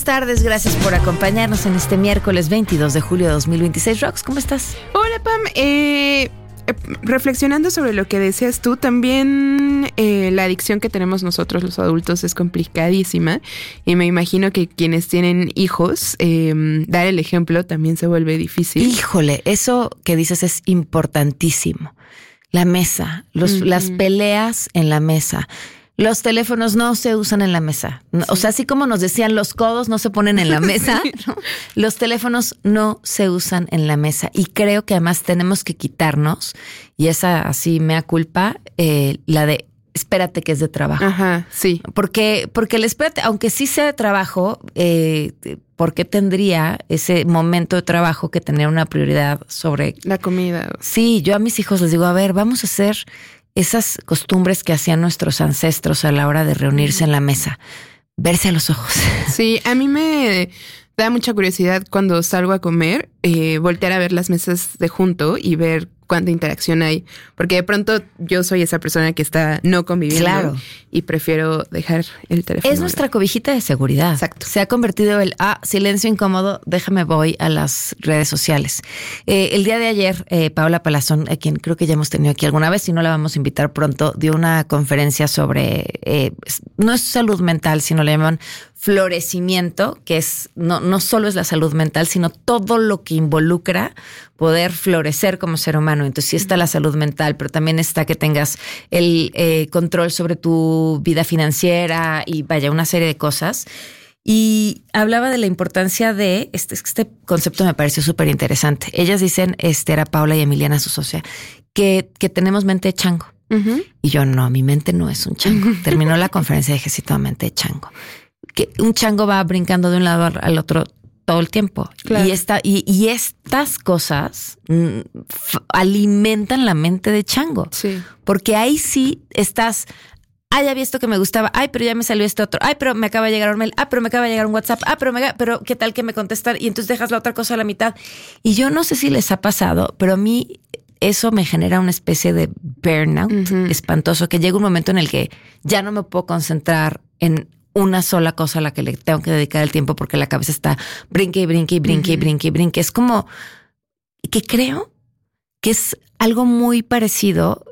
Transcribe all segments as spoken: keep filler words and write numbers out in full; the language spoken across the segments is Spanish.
Buenas tardes, gracias por acompañarnos en este miércoles veintidós de julio de dos mil veintiséis. Rox, ¿cómo estás? Hola, Pam. Eh, reflexionando sobre lo que decías tú, también eh, la adicción que tenemos nosotros los adultos es complicadísima y me imagino que quienes tienen hijos, eh, dar el ejemplo también se vuelve difícil. Híjole, eso que dices es importantísimo. La mesa, los, uh-huh. las peleas en la mesa. Los teléfonos no se usan en la mesa. Sí. O sea, así como nos decían, los codos no se ponen en la mesa, ¿no? Los teléfonos no se usan en la mesa. Y creo que además tenemos que quitarnos, y esa así mea culpa, eh, la de espérate que es de trabajo. Ajá, sí. Porque, porque el espérate, aunque sí sea de trabajo, eh, ¿por qué tendría ese momento de trabajo que tener una prioridad sobre la comida? Sí, yo a mis hijos les digo, a ver, vamos a hacer esas costumbres que hacían nuestros ancestros a la hora de reunirse en la mesa, verse a los ojos. Sí, a mí me da mucha curiosidad cuando salgo a comer, eh, voltear a ver las mesas de junto y ver cuánta interacción hay, porque de pronto yo soy esa persona que está no conviviendo, claro, y prefiero dejar el teléfono. Es nuestra cobijita de seguridad. Exacto. Se ha convertido el, ah, silencio incómodo, déjame voy a las redes sociales. Eh, el día de ayer, eh, Paola Palazón, a quien creo que ya hemos tenido aquí alguna vez, si no la vamos a invitar pronto, dio una conferencia sobre, eh, no es salud mental, sino le llaman florecimiento, que es no, no solo es la salud mental, sino todo lo que involucra poder florecer como ser humano. Entonces sí está la salud mental, pero también está que tengas el eh, control sobre tu vida financiera y vaya, una serie de cosas. Y hablaba de la importancia de, este, este concepto me pareció súper interesante. Ellas dicen, este era Paula y Emiliana, su socia, que, que tenemos mente de chango. Uh-huh. Y yo no, mi mente no es un chango. Terminó la conferencia y dije, sí, toda mente de chango. Que un chango va brincando de un lado al otro todo el tiempo. Claro. Y, esta, y, y estas cosas mm, f- alimentan la mente de chango. Sí. Porque ahí sí estás, ay, ya vi esto que me gustaba, ay, pero ya me salió este otro, ay, pero me acaba de llegar un mail, ah, pero me acaba de llegar un WhatsApp, ah, pero, me, pero qué tal que me contestan, y entonces dejas la otra cosa a la mitad. Y yo no sé si les ha pasado, pero a mí eso me genera una especie de burnout uh-huh. espantoso, que llega un momento en el que ya no me puedo concentrar en una sola cosa a la que le tengo que dedicar el tiempo porque la cabeza está brinque y brinque y brinque y brinque y brinque. Es como que creo que es algo muy parecido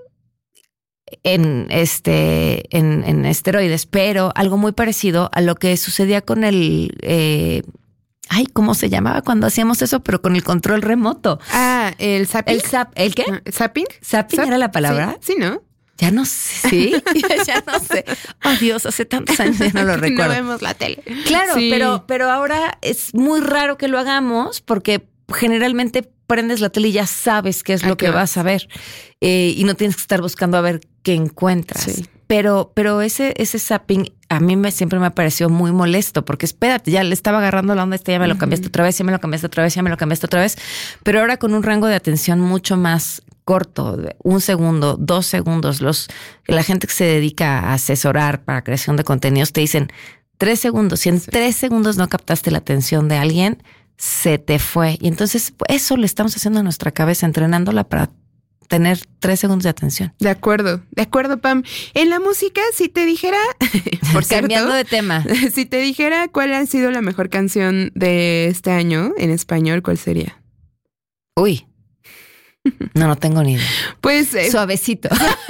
en este en, en esteroides, pero algo muy parecido a lo que sucedía con el eh, ay, ¿cómo se llamaba cuando hacíamos eso? Pero con el control remoto. Ah, el zapping. El zap, ¿el qué? ¿Zapping? ¿Zapping Zap- era la palabra? Sí, sí, ¿no? Ya no sé, ¿sí? ya no sé. Oh, Dios, hace tantos años ya no lo recuerdo. No vemos la tele. Claro, sí. pero, pero ahora es muy raro que lo hagamos porque generalmente prendes la tele y ya sabes qué es lo que vas a ver. Eh, y no tienes que estar buscando a ver qué encuentras. Sí. Pero, pero ese, ese zapping a mí me, siempre me ha parecido muy molesto porque espérate, ya le estaba agarrando la onda, este ya me lo cambiaste uh-huh. otra vez, ya me lo cambiaste otra vez, ya me lo cambiaste otra vez. Pero ahora con un rango de atención mucho más corto, un segundo, dos segundos, los la gente que se dedica a asesorar para creación de contenidos te dicen tres segundos. Si en sí. tres segundos no captaste la atención de alguien, se te fue. Y entonces eso le estamos haciendo a nuestra cabeza, entrenándola para tener tres segundos de atención. De acuerdo, de acuerdo, Pam. En la música, si te dijera, por cierto, cambiando de tema, si te dijera cuál ha sido la mejor canción de este año en español, ¿cuál sería? Uy. No, no tengo ni idea. Pues eh, suavecito.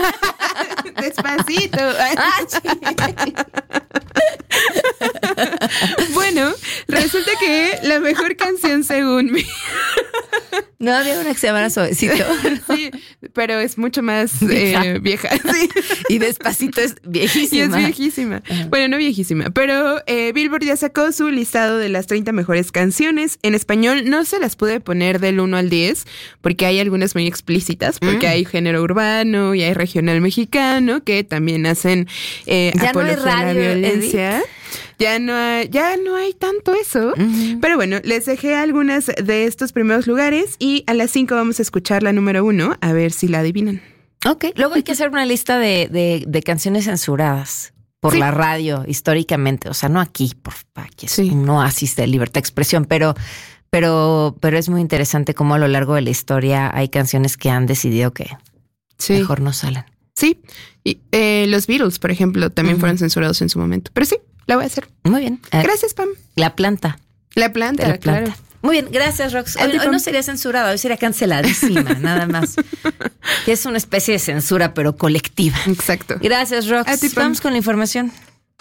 Despacito. Bueno, resulta que la mejor canción según mí. No había una que se llamara Suavecito. Sí, pero es mucho más eh, vieja. Sí. Y Despacito es viejísima. Y es viejísima. Uh-huh. Bueno, no viejísima, pero eh, Billboard ya sacó su listado de las treinta mejores canciones. En español no se las pude poner del uno al diez porque hay algunas muy explícitas, porque mm. hay género urbano y hay regional mexicano que también hacen eh, ya apología no hay radio, a la violencia. Edith. Ya no hay, ya no hay tanto eso. Uh-huh. Pero bueno, les dejé algunas de estos primeros lugares y a las cinco vamos a escuchar la número uno, a ver si la adivinan. Ok, luego hay que hacer una lista de, de, de canciones censuradas por sí. la radio históricamente. O sea, no aquí, por aquí es sí. un oasis de libertad de expresión, pero, pero, pero es muy interesante cómo a lo largo de la historia hay canciones que han decidido que sí. mejor no salen. Sí, y eh, los Beatles, por ejemplo, también uh-huh. fueron censurados en su momento. Pero sí, La voy a hacer. Muy bien. Eh, Gracias, Pam. La planta. La planta, la planta. claro. Muy bien, gracias, Rox. Hoy, hoy no sería censurada, hoy sería canceladísima, nada más. Que es una especie de censura, pero colectiva. Exacto. Gracias, Rox. A ti, Pam. Vamos con la información.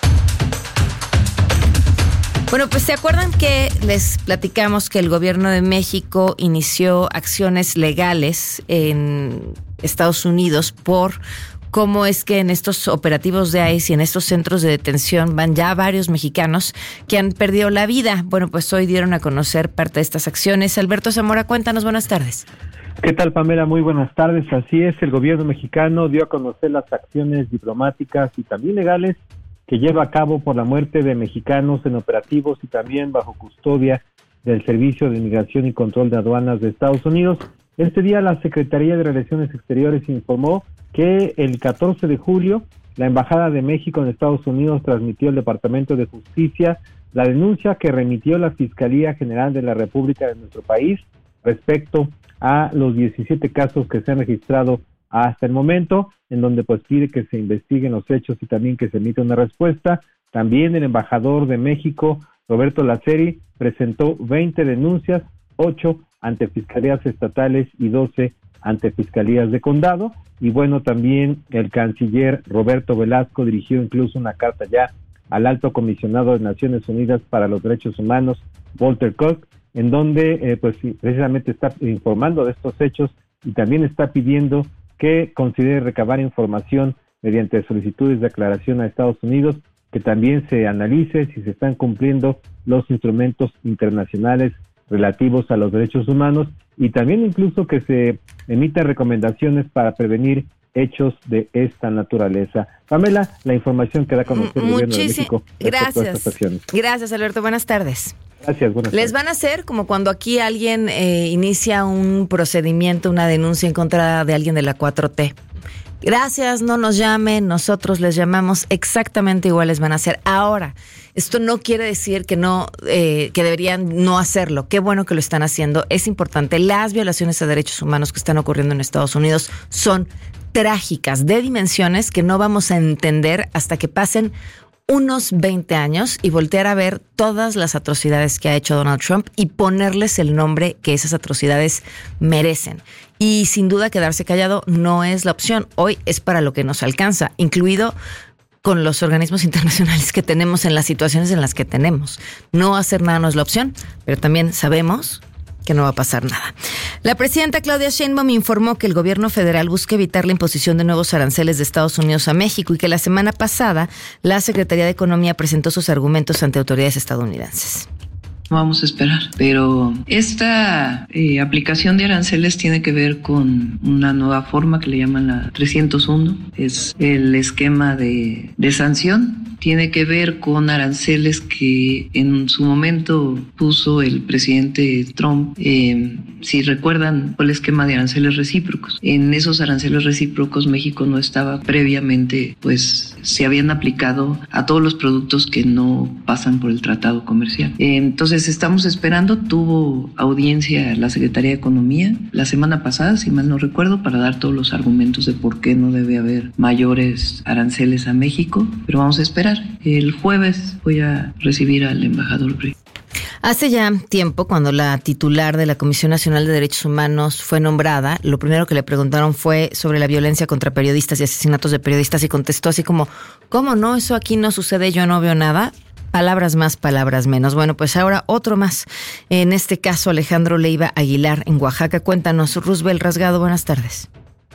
Bueno, pues ¿se acuerdan que les platicamos que el gobierno de México inició acciones legales en Estados Unidos por cómo es que en estos operativos de I C E y en estos centros de detención van ya varios mexicanos que han perdido la vida? Bueno, pues hoy dieron a conocer parte de estas acciones. Alberto Zamora, cuéntanos, buenas tardes. ¿Qué tal, Pamela? Muy buenas tardes. Así es, el gobierno mexicano dio a conocer las acciones diplomáticas y también legales que lleva a cabo por la muerte de mexicanos en operativos y también bajo custodia del Servicio de Inmigración y Control de Aduanas de Estados Unidos. Este día la Secretaría de Relaciones Exteriores informó que el catorce de julio la Embajada de México en Estados Unidos transmitió al Departamento de Justicia la denuncia que remitió la Fiscalía General de la República de nuestro país respecto a los diecisiete casos que se han registrado hasta el momento, en donde pues pide que se investiguen los hechos y también que se emita una respuesta. También el embajador de México, Roberto Laceri, presentó veinte denuncias, ocho ante fiscalías estatales y doce ante fiscalías de condado. Y bueno, también el canciller Roberto Velasco dirigió incluso una carta ya al alto comisionado de Naciones Unidas para los Derechos Humanos, Volker Turk, en donde eh, pues precisamente está informando de estos hechos y también está pidiendo que considere recabar información mediante solicitudes de aclaración a Estados Unidos, que también se analice si se están cumpliendo los instrumentos internacionales relativos a los derechos humanos y también incluso que se emitan recomendaciones para prevenir hechos de esta naturaleza. Pamela, la información que da a conocer el gobierno de México respecto a estas acciones. Gracias, Alberto. Buenas tardes. Gracias, buenas Les tardes. van a hacer como cuando aquí alguien eh, inicia un procedimiento, una denuncia en contra de alguien de la cuatro T. Gracias, no nos llamen, nosotros les llamamos, exactamente igual les van a hacer. Ahora, esto no quiere decir que no, eh, que deberían no hacerlo. Qué bueno que lo están haciendo, es importante. Las violaciones a derechos humanos que están ocurriendo en Estados Unidos son trágicas, de dimensiones que no vamos a entender hasta que pasen unos veinte años y voltear a ver todas las atrocidades que ha hecho Donald Trump y ponerles el nombre que esas atrocidades merecen. Y sin duda quedarse callado no es la opción. Hoy es para lo que nos alcanza, incluido con los organismos internacionales que tenemos en las situaciones en las que tenemos. No hacer nada no es la opción, pero también sabemos que no va a pasar nada. La presidenta Claudia Sheinbaum informó que el gobierno federal busca evitar la imposición de nuevos aranceles de Estados Unidos a México y que la semana pasada la Secretaría de Economía presentó sus argumentos ante autoridades estadounidenses. Vamos a esperar, pero esta eh, aplicación de aranceles tiene que ver con una nueva forma que le llaman la trescientos uno, es el esquema de, de sanción. Tiene que ver con aranceles que en su momento puso el presidente Trump. Eh, si recuerdan, fue el esquema de aranceles recíprocos. En esos aranceles recíprocos México no estaba previamente, pues se habían aplicado a todos los productos que no pasan por el tratado comercial. Eh, entonces estamos esperando, tuvo audiencia la Secretaría de Economía la semana pasada, si mal no recuerdo, para dar todos los argumentos de por qué no debe haber mayores aranceles a México, pero vamos a esperar. El jueves voy a recibir al embajador Brie. Hace ya tiempo, cuando la titular de la Comisión Nacional de Derechos Humanos fue nombrada, lo primero que le preguntaron fue sobre la violencia contra periodistas y asesinatos de periodistas y contestó así como, ¿cómo no? Eso aquí no sucede, yo no veo nada. Palabras más, palabras menos. Bueno, pues ahora otro más. En este caso, Alejandro Leiva Aguilar, en Oaxaca. Cuéntanos, Roosevelt Rasgado, buenas tardes.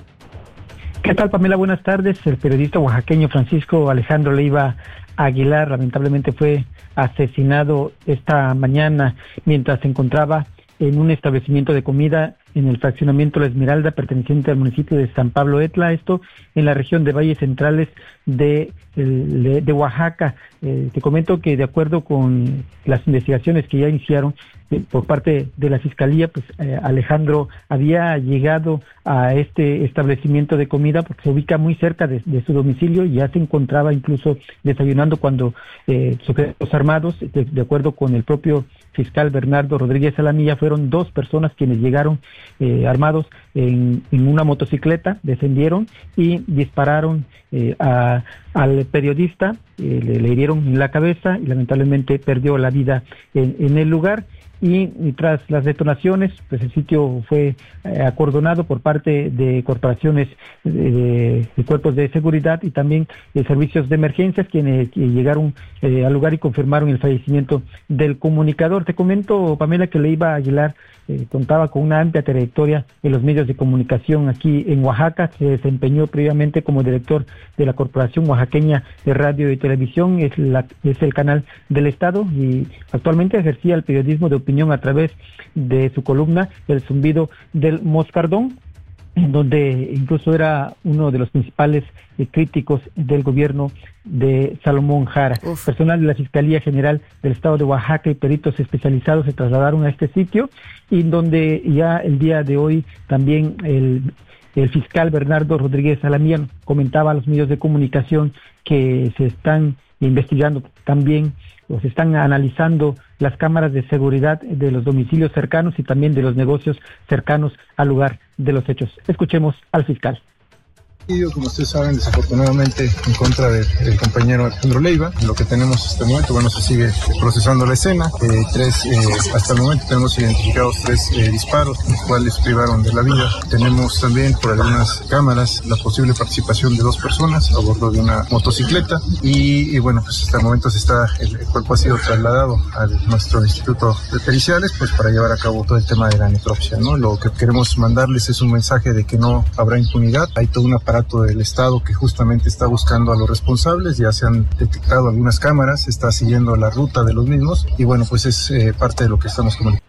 ¿Qué tal, Pamela? Buenas tardes. El periodista oaxaqueño Francisco Alejandro Leiva Aguilar lamentablemente fue asesinado esta mañana mientras se encontraba en un establecimiento de comida en el fraccionamiento La Esmeralda, perteneciente al municipio de San Pablo Etla, esto en la región de Valles Centrales de, de, de Oaxaca. Eh, te comento que de acuerdo con las investigaciones que ya iniciaron eh, por parte de la Fiscalía, pues eh, Alejandro había llegado a este establecimiento de comida porque se ubica muy cerca de, de su domicilio y ya se encontraba incluso desayunando cuando eh, sujetos armados, de, de acuerdo con el propio fiscal Bernardo Rodríguez Alamilla, fueron dos personas quienes llegaron eh, armados en, en una motocicleta, descendieron y dispararon eh, a, al periodista, eh, le, le hirieron en la cabeza y lamentablemente perdió la vida en, en el lugar. Y, y tras las detonaciones, pues el sitio fue eh, acordonado por parte de corporaciones de, de cuerpos de seguridad y también de servicios de emergencias, quienes que llegaron eh, al lugar y confirmaron el fallecimiento del comunicador. Te comento, Pamela, que Leiva Aguilar eh, contaba con una amplia trayectoria en los medios de comunicación aquí en Oaxaca. Se desempeñó previamente como director de la Corporación Oaxaqueña de Radio y Televisión, es, la, es el canal del Estado, y actualmente ejercía el periodismo de opinión a través de su columna El Zumbido del Moscardón, en donde incluso era uno de los principales eh, críticos del gobierno de Salomón Jara. Uf. Personal de la Fiscalía General del Estado de Oaxaca y peritos especializados se trasladaron a este sitio, y donde ya el día de hoy también el, el fiscal Bernardo Rodríguez Alamilla comentaba a los medios de comunicación que se están investigando también, o se están analizando las cámaras de seguridad de los domicilios cercanos y también de los negocios cercanos al lugar de los hechos. Escuchemos al fiscal. Como ustedes saben, desafortunadamente en contra del, del compañero Alejandro Leiva. Lo que tenemos hasta el momento, bueno, se sigue procesando la escena. Eh, tres, eh, hasta el momento tenemos identificados tres eh, disparos, los cuales privaron de la vida. Tenemos también por algunas cámaras la posible participación de dos personas a bordo de una motocicleta. Y, y bueno, pues hasta el momento se está, el, el cuerpo ha sido trasladado a nuestro Instituto de Periciales, pues para llevar a cabo todo el tema de la necropsia, ¿no? Lo que queremos mandarles es un mensaje de que no habrá impunidad. Hay toda una del Estado que justamente está buscando a los responsables. Ya se han detectado algunas cámaras, está siguiendo la ruta de los mismos y bueno, pues es eh, parte de lo que estamos comunicando.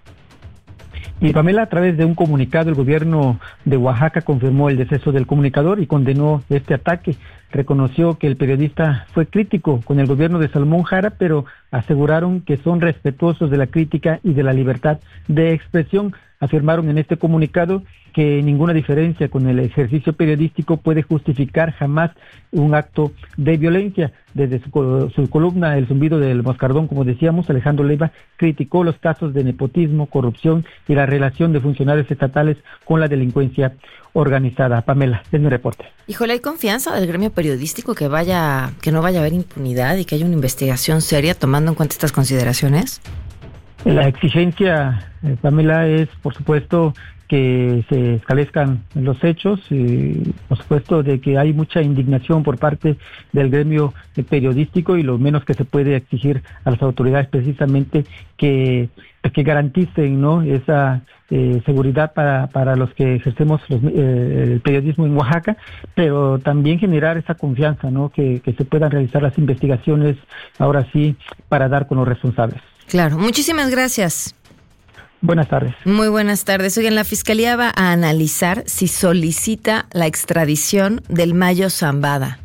Y Pamela, a través de un comunicado, el gobierno de Oaxaca confirmó el deceso del comunicador y condenó este ataque. Reconoció que el periodista fue crítico con el gobierno de Salomón Jara, pero aseguraron que son respetuosos de la crítica y de la libertad de expresión. Afirmaron en este comunicado que ninguna diferencia con el ejercicio periodístico puede justificar jamás un acto de violencia. Desde su, su columna El Zumbido del Moscardón, como decíamos, Alejandro Leiva criticó los casos de nepotismo, corrupción y la relación de funcionarios estatales con la delincuencia organizada. Pamela, es mi reporte. Híjole, ¿hay confianza del gremio periodístico que vaya, que no vaya a haber impunidad y que haya una investigación seria tomando en cuenta estas consideraciones? La exigencia, eh, Pamela, es por supuesto que se esclarezcan los hechos y por supuesto de que hay mucha indignación por parte del gremio periodístico, y lo menos que se puede exigir a las autoridades precisamente que, que garanticen, ¿no?, esa eh, seguridad para, para los que ejercemos los, eh, el periodismo en Oaxaca, pero también generar esa confianza, ¿no?, que, que se puedan realizar las investigaciones ahora sí para dar con los responsables. Claro, muchísimas gracias. Buenas tardes. Muy buenas tardes. Oigan, la Fiscalía va a analizar si solicita la extradición del Mayo Zambada.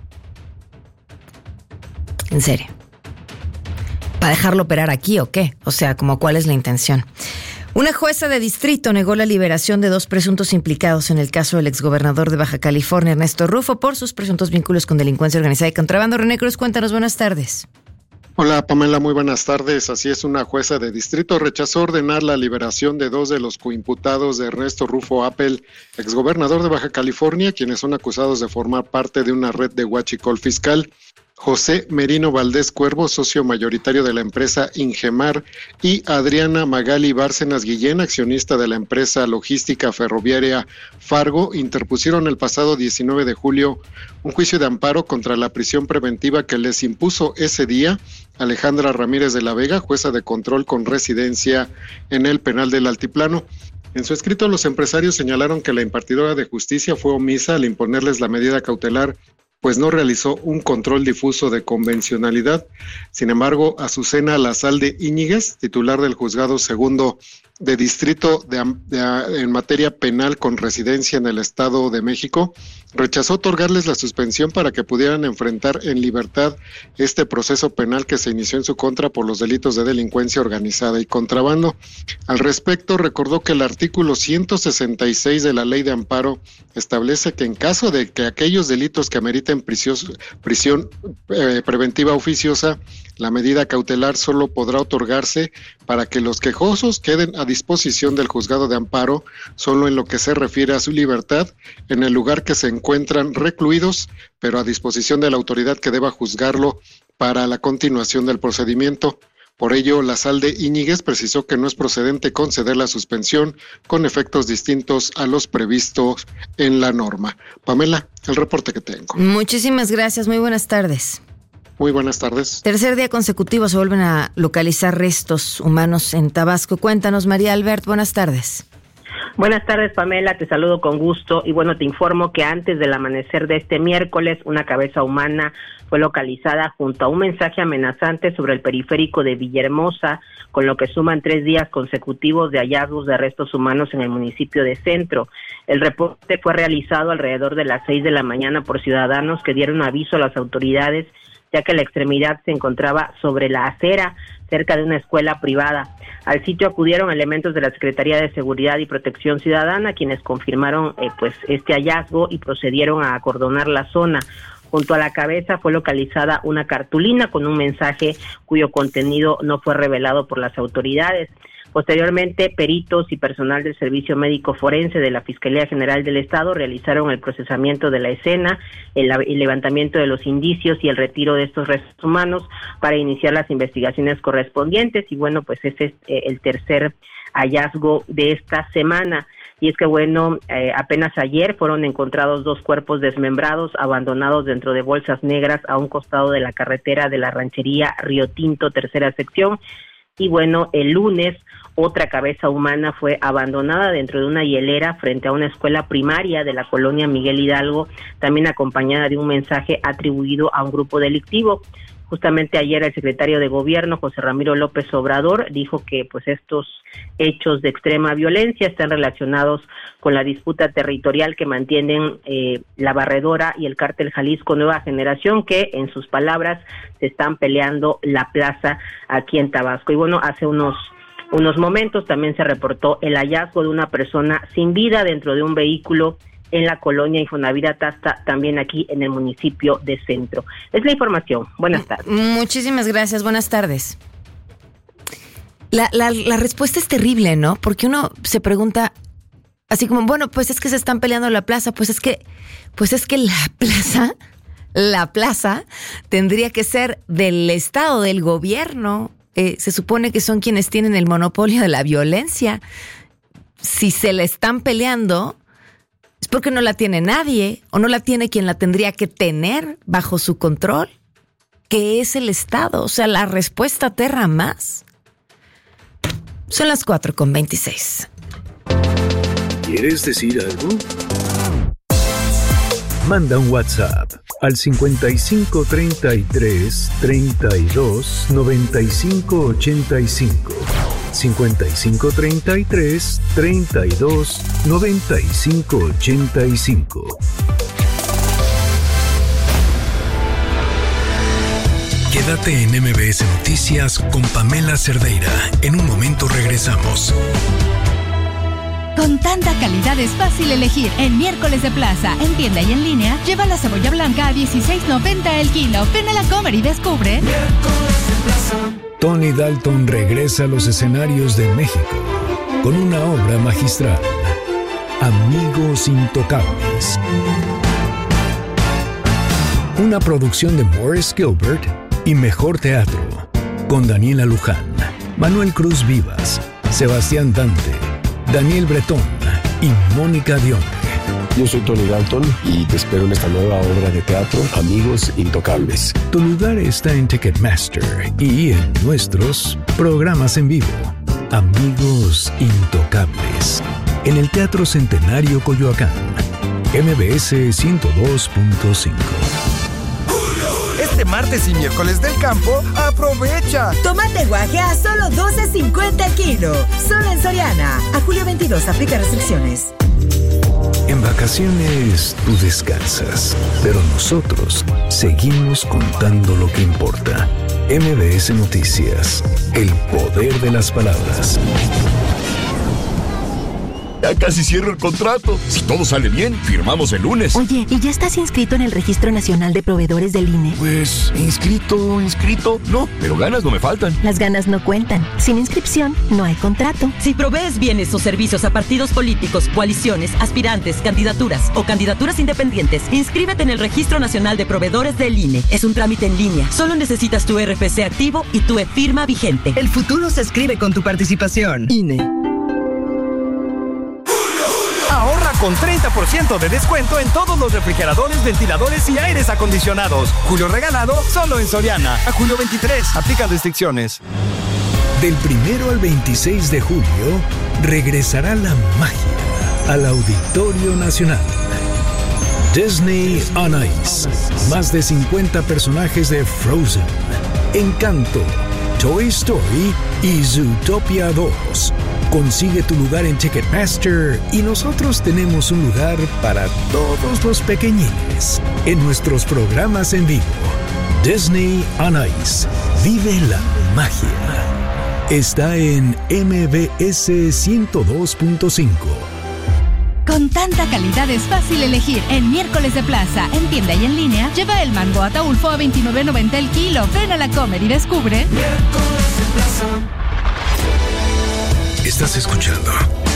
En serio. ¿Para dejarlo operar aquí o qué? O sea, ¿como cuál es la intención? Una jueza de distrito negó la liberación de dos presuntos implicados en el caso del exgobernador de Baja California, Ernesto Rufo, por sus presuntos vínculos con delincuencia organizada y contrabando. René Cruz, cuéntanos, buenas tardes. Hola Pamela, muy buenas tardes. Así es, una jueza de distrito rechazó ordenar la liberación de dos de los coimputados de Ernesto Rufo Appel, exgobernador de Baja California, quienes son acusados de formar parte de una red de huachicol fiscal. José Merino Valdés Cuervo, socio mayoritario de la empresa Ingemar, y Adriana Magali Bárcenas Guillén, accionista de la empresa logística ferroviaria Fargo, interpusieron el pasado diecinueve de julio un juicio de amparo contra la prisión preventiva que les impuso ese día Alejandra Ramírez de la Vega, jueza de control con residencia en el penal del Altiplano. En su escrito, los empresarios señalaron que la impartidora de justicia fue omisa al imponerles la medida cautelar, pues no realizó un control difuso de convencionalidad. Sin embargo, Azucena Lazalde Íñiguez, titular del juzgado segundo de distrito de, de, en materia penal con residencia en el Estado de México, rechazó otorgarles la suspensión para que pudieran enfrentar en libertad este proceso penal que se inició en su contra por los delitos de delincuencia organizada y contrabando. Al respecto, recordó que el artículo ciento sesenta y seis de la Ley de Amparo establece que en caso de que aquellos delitos que ameriten prisión, prisión eh, preventiva oficiosa, la medida cautelar solo podrá otorgarse para que los quejosos queden a disposición del juzgado de amparo solo en lo que se refiere a su libertad en el lugar que se encuentran recluidos, pero a disposición de la autoridad que deba juzgarlo para la continuación del procedimiento. Por ello, Lazalde Íñiguez precisó que no es procedente conceder la suspensión con efectos distintos a los previstos en la norma. Pamela, el reporte que tengo. Muchísimas gracias, muy buenas tardes. Muy buenas tardes. Tercer día consecutivo se vuelven a localizar restos humanos en Tabasco. Cuéntanos, María Albert, buenas tardes. Buenas tardes, Pamela, te saludo con gusto y bueno, te informo que antes del amanecer de este miércoles, una cabeza humana fue localizada junto a un mensaje amenazante sobre el periférico de Villahermosa, con lo que suman tres días consecutivos de hallazgos de restos humanos en el municipio de Centro. El reporte fue realizado alrededor de las seis de la mañana por ciudadanos que dieron aviso a las autoridades, ya que la extremidad se encontraba sobre la acera, cerca de una escuela privada. Al sitio acudieron elementos de la Secretaría de Seguridad y Protección Ciudadana, quienes confirmaron eh, pues este hallazgo y procedieron a acordonar la zona. Junto a la cabeza fue localizada una cartulina con un mensaje cuyo contenido no fue revelado por las autoridades. Posteriormente, peritos y personal del Servicio Médico Forense de la Fiscalía General del Estado realizaron el procesamiento de la escena, el, el levantamiento de los indicios y el retiro de estos restos humanos para iniciar las investigaciones correspondientes. Y bueno, pues ese es eh, el tercer hallazgo de esta semana. Y es que bueno, eh, apenas ayer fueron encontrados dos cuerpos desmembrados, abandonados dentro de bolsas negras a un costado de la carretera de la ranchería Río Tinto, tercera sección. Y bueno, el lunes otra cabeza humana fue abandonada dentro de una hielera frente a una escuela primaria de la colonia Miguel Hidalgo, también acompañada de un mensaje atribuido a un grupo delictivo. Justamente ayer el secretario de Gobierno, José Ramiro López Obrador, dijo que pues estos hechos de extrema violencia están relacionados con la disputa territorial que mantienen eh, la Barredora y el Cártel Jalisco Nueva Generación, que en sus palabras se están peleando la plaza aquí en Tabasco. Y bueno, hace unos unos momentos también se reportó el hallazgo de una persona sin vida dentro de un vehículo en la colonia Infonavit Atasta, también aquí en el municipio de Centro. Es la información. Buenas tardes. Muchísimas gracias. Buenas tardes. La, la, la respuesta es terrible, ¿no? Porque uno se pregunta, así como, bueno, pues es que se están peleando la plaza, pues es que, pues es que la plaza, la plaza tendría que ser del Estado, del gobierno. Eh, se supone que son quienes tienen el monopolio de la violencia. Si se la están peleando, es porque no la tiene nadie, o no la tiene quien la tendría que tener bajo su control, que es el Estado. O sea, la respuesta aterra más. Son las cuatro con veintiséis. ¿Quieres decir algo? Manda un WhatsApp al cincuenta y cinco treinta y tres treinta y dos noventa y cinco ochenta y cinco. cincuenta y cinco treinta y tres treinta y dos noventa y cinco ochenta y cinco. Quédate en M B S Noticias con Pamela Cerdeira. En un momento regresamos. Con tanta calidad es fácil elegir. En Miércoles de Plaza, en tienda y en línea, lleva la cebolla blanca a dieciséis noventa el kilo. Ven a la Comer y descubre. Miércoles de Plaza. Tony Dalton regresa a los escenarios de México con una obra magistral, Amigos Intocables. Una producción de Morris Gilbert y Mejor Teatro, con Daniela Luján, Manuel Cruz Vivas, Sebastián Dante, Daniel Bretón y Mónica Dion. Yo soy Tony Dalton y te espero en esta nueva obra de teatro, Amigos Intocables. Tu lugar está en Ticketmaster y en nuestros programas en vivo. Amigos Intocables. En el Teatro Centenario Coyoacán. M B S ciento dos punto cinco. Este martes y miércoles del campo, aprovecha. Tomate guaje a solo doce cincuenta el kilo. Solo en Soriana. A julio veintidós, aplica restricciones. En vacaciones tú descansas, pero nosotros seguimos contando lo que importa. M B S Noticias, el poder de las palabras. Ya casi cierro el contrato. Si todo sale bien, firmamos el lunes. Oye, ¿y ya estás inscrito en el Registro Nacional de Proveedores del I N E? Pues, inscrito, inscrito, no, pero ganas no me faltan. Las ganas no cuentan. Sin inscripción, no hay contrato. Si provees bienes o servicios a partidos políticos, coaliciones, aspirantes, candidaturas o candidaturas independientes, inscríbete en el Registro Nacional de Proveedores del I N E. Es un trámite en línea. Solo necesitas tu R F C activo y tu e-firma vigente. El futuro se escribe con tu participación. I N E. Ahorra con treinta por ciento de descuento en todos los refrigeradores, ventiladores y aires acondicionados. Julio regalado solo en Soriana. A julio veintitrés. Aplica restricciones. Del primero al veintiséis de julio, regresará la magia al Auditorio Nacional. Disney on Ice. Más de cincuenta personajes de Frozen, Encanto, Toy Story y Zootopia dos. Consigue tu lugar en Ticketmaster y nosotros tenemos un lugar para todos los pequeñines en nuestros programas en vivo. Disney on Ice. Vive la magia. Está en M B S ciento dos punto cinco. Con tanta calidad es fácil elegir. En Miércoles de Plaza, en tienda y en línea, lleva el mango Ataulfo a veintinueve noventa el kilo. Ven a la Comer y descubre. Miércoles de Plaza. Estás escuchando